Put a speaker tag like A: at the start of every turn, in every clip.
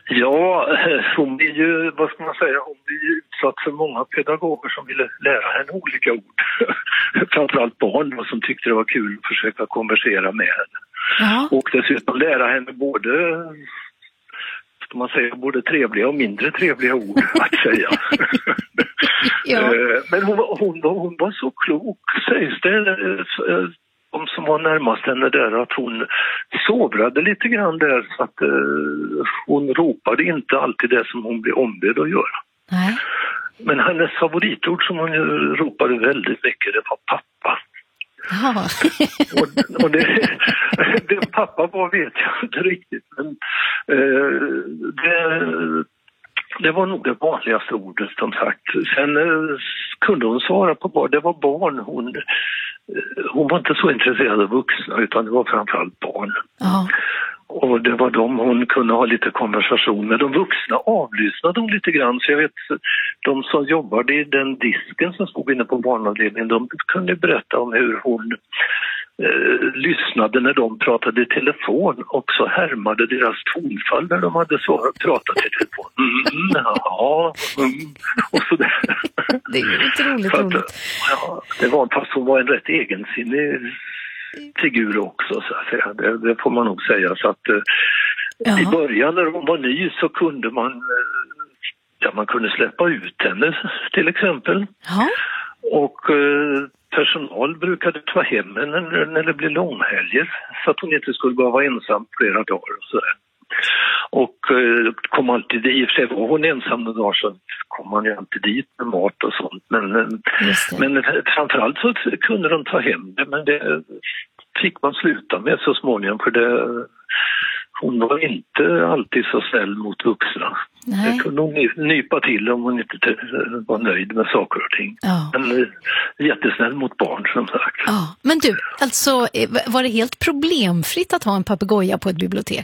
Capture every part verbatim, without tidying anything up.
A: Ja, hon blir ju, vad ska man säga, hon blir ju utsatt för många pedagoger som ville lära henne olika ord. Framförallt barn då, som tyckte det var kul att försöka konversera med henne. Ja. Och dessutom lära henne både, ska man säga, både trevliga och mindre trevliga ord att säga. Ja. Men hon, hon, hon var så klok, sägs det. De som var närmast henne där, att hon sovrade lite grann där, så att uh, hon ropade inte alltid det som hon blev ombedd att göra. Nej. Men hennes favoritord som hon ropade väldigt mycket, det var pappa. Ja. och, och det, det pappa var vet jag inte riktigt, men uh, det, det var nog det vanligaste ordet som sagt. Sen uh, kunde hon svara på barn, det var barn hon... Hon var inte så intresserad av vuxna, utan det var framförallt barn. Ja. Och det var de hon kunde ha lite konversation med. De vuxna avlyssnade hon lite grann. Så jag vet, de som jobbade i den disken som stod inne på barnavdelningen, de kunde berätta om hur hon eh, lyssnade när de pratade i telefon. Och så härmade deras tonfall när de hade så, pratat i telefon. Mm, ja, mm, och sådär.
B: Det är ju inte roligt, att, roligt.
A: Ja, det var, fast hon var en rätt egensinnig figur också, så att säga. Det, det får man nog säga. Så att eh, i början när hon var ny så kunde man ja, man kunde släppa ut henne till exempel. Ja. Och eh, personal brukade ta hem henne när, när det blev långhelger, så att hon inte skulle bara vara ensam flera dagar och sådär. Och eh, kom alltid, i och för sig var hon ensam några dagar, så kom man ju alltid dit med mat och sånt. Men, men framförallt så kunde de ta hem det, men det fick man sluta med så småningom, för det, hon var inte alltid så snäll mot vuxna. Nej. Det kunde hon nypa till om hon inte var nöjd med saker och ting. Ja. Men jättesnäll mot barn, som sagt.
B: Ja. Men du, alltså var det helt problemfritt att ha en papegoja på ett bibliotek?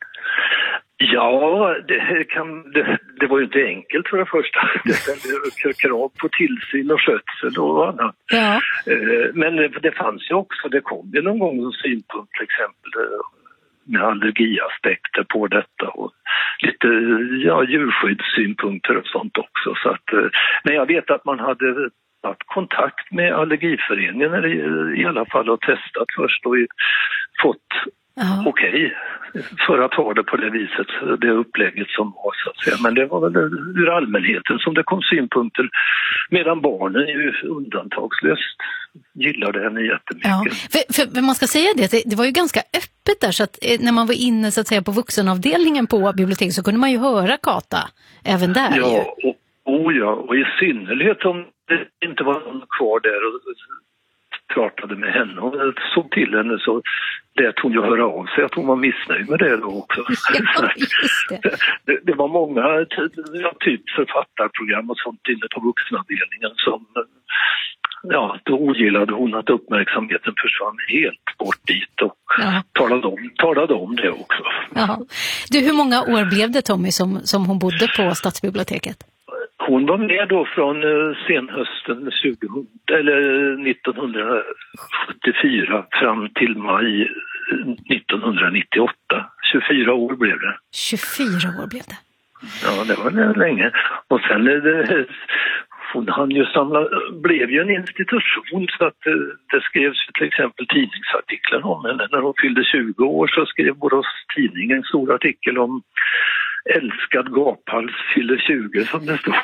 A: Ja, det, kan, det, det var ju inte enkelt för det första. Det ställde krav på tillsyn och skötsel och annat. Ja. Men det fanns ju också, det kom ju någon gång en synpunkt till exempel med allergiaspekter på detta och lite ja, djurskyddssynpunkter och sånt också. Så att, men jag vet att man hade haft kontakt med allergiföreningen i, i alla fall och testat först och fått ja. Okej, okay, för att ha det på det viset, det upplägget som var så att säga. Men det var väl ur allmänheten som det kom synpunkter, medan barnen ju undantagslöst gillade henne jättemycket. Ja,
B: för, för, för man ska säga det, det, det var ju ganska öppet där, så att när man var inne så att säga på vuxenavdelningen på biblioteket så kunde man ju höra Kata även där.
A: Ja, och, och, ja, och i synnerhet om det inte var någon kvar där och pratade med henne och såg till henne, så det hon ju höra av sig att hon var missnöjd med det då också. Ja, det. det, det var många ja, typ författarprogram och sånt inne på vuxenavdelningen som ja, då ogillade hon att uppmärksamheten försvann helt bort dit och ja. talade, om, talade om det också.
B: Ja. Du, hur många år blev det, Tommy, som, som hon bodde på Stadsbiblioteket?
A: Hon var med då från senhösten tjugo, eller nittonhundrasjuttiofyra fram till maj nittonhundranittioåtta. tjugofyra år blev det.
B: tjugofyra år blev det.
A: Ja, det var länge. Och sen det, hon hann ju samla, blev ju en institution, så att det skrevs till exempel tidningsartiklar om henne. När hon fyllde tjugo år så skrev Borås Tidning en stor artikel om älskad gaphals fyller tjugo, som det stod.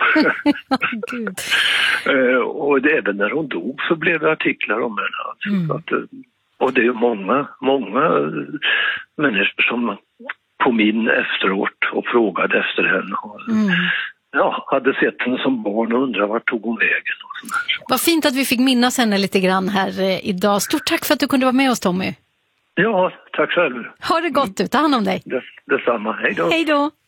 A: uh, och det, även när hon dog så blev det artiklar om henne. Alltså. Mm. Så att, och det är många, många människor som kom in efteråt och frågade efter henne. Och, mm. ja, hade sett henne som barn och undrade vart tog hon vägen. Och sånt här.
B: Vad fint att vi fick minnas henne lite grann här eh, idag. Stort tack för att du kunde vara med oss, Tommy.
A: Ja, tack själv.
B: Ha det gott, ut. Ta hand om dig.
A: Det, detsamma. Hej då.
B: Hej då.